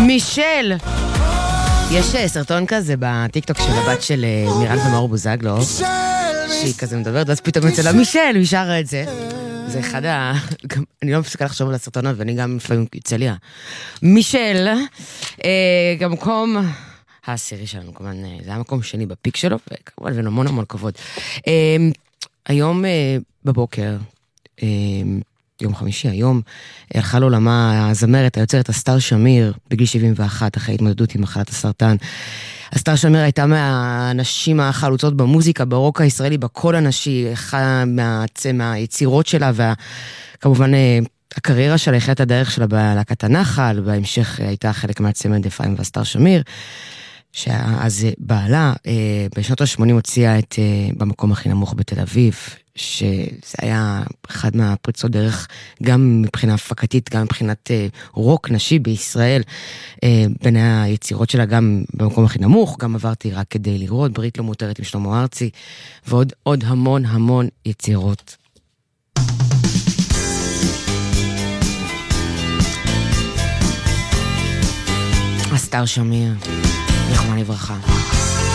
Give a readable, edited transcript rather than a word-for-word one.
מישל! יש סרטון כזה בטיקטוק של הבת של מירן ומאור בוזגלו, שהיא כזה מדברת, ואז פתאום יוצא לה מישל, היא שרה את זה. זה אחד אני לא מפסיקה לחשוב על הסרטונות, ואני גם לפעמים יוצא לי מישל, גם מקום העשירי שלנו, כמובן, זה היה מקום שני בפיק שלו, וכמובן, והמון המון כבוד. היום בבוקר, יום חמישי, היום הלכה לעולמה הזמרת, היוצרת אסתר שמיר, בגיל 71, אחרי התמודדות עם מחלת הסרטן. אסתר שמיר הייתה מהנשים החלוצות במוזיקה, ברוק הישראלי, בקול הנשי, אחד מהיצירות שלה, וכמובן הקריירה שלה, החלט הדרך שלה בלהקת הנחל, בהמשך הייתה חלק מהצמד אפרים ואסתר שמיר, שאז בעלה בשנות ה-80 הוציאה את במקום הכי נמוך בתל אביב, שזה היה אחד מהפריצות דרך, גם מבחינה הפקתית, גם מבחינת רוק נשי בישראל, בין היצירות שלה גם במקום הכי נמוך, גם עברתי רק כדי לראות, ברית לא מותרת עם שלמה ארצי, ועוד המון המון יצירות. אסתר שמיר, זכרונה לברכה.